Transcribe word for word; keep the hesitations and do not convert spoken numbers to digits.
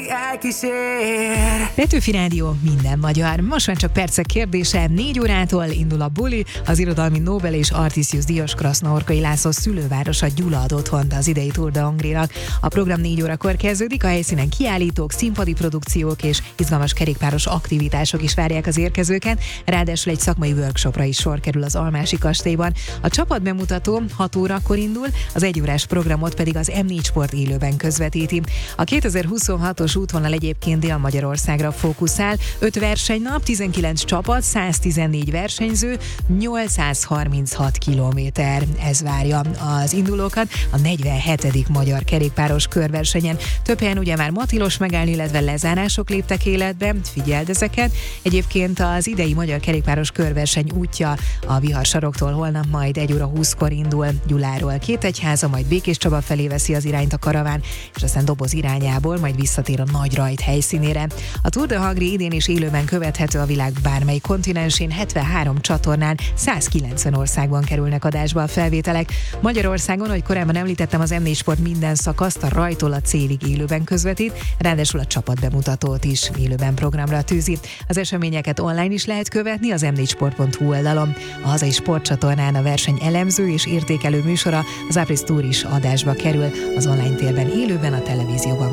elkísér. Petőfi Rádió, minden magyar. Most már csak percek kérdése, négy órától indul a buli, az irodalmi Nobel és Artisius díjas Krasznahorkai László szülővárosa Gyula ad otthont az idei Tour de Hongrie-nak. A program négy órakor kezdődik, a helyszínen kiállítók, színpadi produkciók és izgalmas kerékpáros aktivitások is várják az érkezőket, ráadásul egy szakmai workshopra is sor kerül az Almási kastélyban. A csapat bemutató hat órakor indul, az egyórás programot pedig az em négy Sport élőben közvetíti. A kétezer-huszonhatos útvonal egyébként Dél-Magyarországra fókuszál, öt versenynap, tizenkilenc csapat, száztizennégy versenyző, nyolcszázharminchat kilométer. Ez várja az indulókat a negyvenhetedik magyar kerékpáros körversenyen. Több helyen ugye már matilos megállni, illetve lezárások léptek életbe, figyeld ezeket. Egyébként az idei magyar kerékpáros körverseny útja a Viharsaroktól holnap majd egy óra húszkor indul, Gyuláról Kétegyháza, majd Békéscsaba felé veszi az irányt a karaván, és aztán Doboz irányából majd visszatér a nagy rajt helyszínére. A Tour de Hongrie idén is élőben követhető a világ bármely kontinensén, hetvenhárom csatornán, százkilencven országban kerülnek adásba a felvételek. Magyarországon, ahogy korábban említettem, az em négy Sport minden szakaszt a rajtól a célig élőben közvetít, ráadásul a csapatbemutatót is élőben programra tűzi. Az eseményeket online is lehet követni az em négy sport pont hu oldalon. A hazai sportcsatornán a verseny elemző és értékelő műsora, az Apris Tour is adásba kerül, az online térben élőben, a televízióban